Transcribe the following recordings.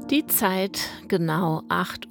Die Zeit genau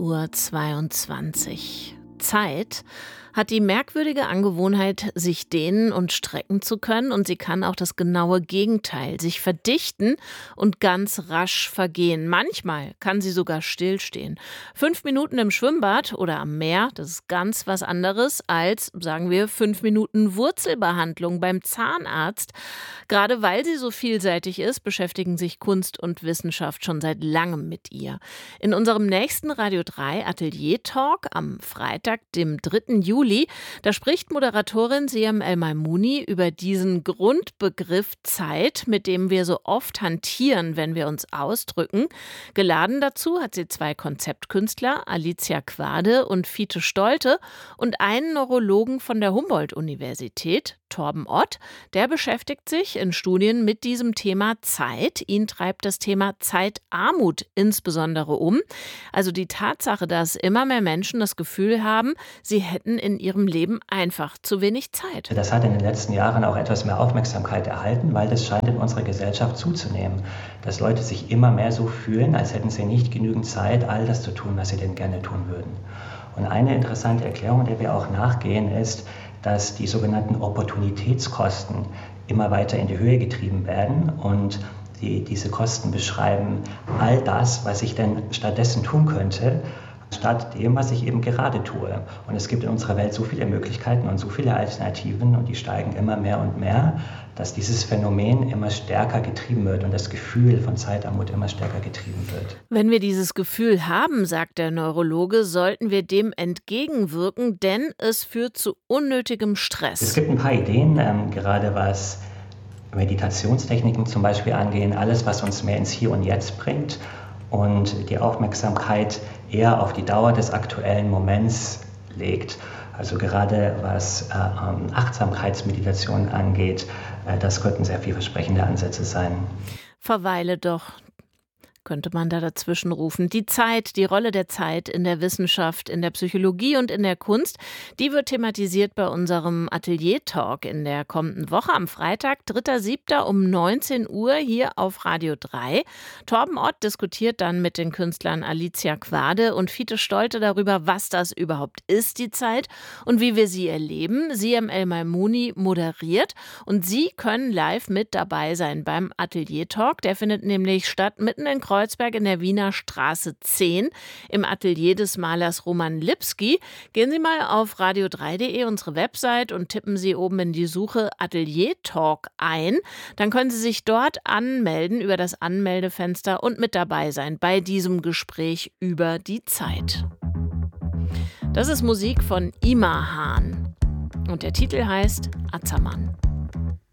8:22 Uhr. Zeit hat die merkwürdige Angewohnheit, sich dehnen und strecken zu können, und sie kann auch das genaue Gegenteil, sich verdichten und ganz rasch vergehen. Manchmal kann sie sogar stillstehen. 5 Minuten im Schwimmbad oder am Meer, das ist ganz was anderes als, sagen wir, 5 Minuten Wurzelbehandlung beim Zahnarzt. Gerade weil sie so vielseitig ist, beschäftigen sich Kunst und Wissenschaft schon seit langem mit ihr. In unserem nächsten Radio 3 Atelier Talk am Freitag, dem 3. Juli, da spricht Moderatorin Siem El-Maimouni über diesen Grundbegriff Zeit, mit dem wir so oft hantieren, wenn wir uns ausdrücken. Geladen dazu hat sie 2 Konzeptkünstler, Alicia Quade und Fiete Stolte, und einen Neurologen von der Humboldt-Universität, Torben Ott. Der beschäftigt sich in Studien mit diesem Thema Zeit. Ihn treibt das Thema Zeitarmut insbesondere um. Also die Tatsache, dass immer mehr Menschen das Gefühl haben, sie hätten in ihrem Leben einfach zu wenig Zeit. Das hat in den letzten Jahren auch etwas mehr Aufmerksamkeit erhalten, weil das scheint in unserer Gesellschaft zuzunehmen. Dass Leute sich immer mehr so fühlen, als hätten sie nicht genügend Zeit, all das zu tun, was sie denn gerne tun würden. Und eine interessante Erklärung, der wir auch nachgehen, ist, dass die sogenannten Opportunitätskosten immer weiter in die Höhe getrieben werden, und diese Kosten beschreiben all das, was ich denn stattdessen tun könnte, statt dem, was ich eben gerade tue. Und es gibt in unserer Welt so viele Möglichkeiten und so viele Alternativen, und die steigen immer mehr und mehr, dass dieses Phänomen immer stärker getrieben wird und das Gefühl von Zeitarmut immer stärker getrieben wird. Wenn wir dieses Gefühl haben, sagt der Neurologe, sollten wir dem entgegenwirken, denn es führt zu unnötigem Stress. Es gibt ein paar Ideen, gerade was Meditationstechniken zum Beispiel angehen, alles, was uns mehr ins Hier und Jetzt bringt und die Aufmerksamkeit eher auf die Dauer des aktuellen Moments legt. Also gerade was Achtsamkeitsmeditation angeht, das könnten sehr vielversprechende Ansätze sein. Verweile doch, könnte man da dazwischen rufen. Die Zeit, die Rolle der Zeit in der Wissenschaft, in der Psychologie und in der Kunst, die wird thematisiert bei unserem Atelier-Talk in der kommenden Woche am Freitag, 3.7. um 19 Uhr hier auf Radio 3. Torben Ott diskutiert dann mit den Künstlern Alicia Quade und Fiete Stolte darüber, was das überhaupt ist, die Zeit, und wie wir sie erleben. Siem El-Maimouni moderiert, und Sie können live mit dabei sein beim Atelier-Talk. Der findet nämlich statt mitten in Kreuzberg in der Wiener Straße 10 im Atelier des Malers Roman Lipski. Gehen Sie mal auf radio3.de, unsere Website, und tippen Sie oben in die Suche Atelier Talk ein. Dann können Sie sich dort anmelden über das Anmeldefenster und mit dabei sein bei diesem Gespräch über die Zeit. Das ist Musik von Ima Hahn und der Titel heißt Azaman.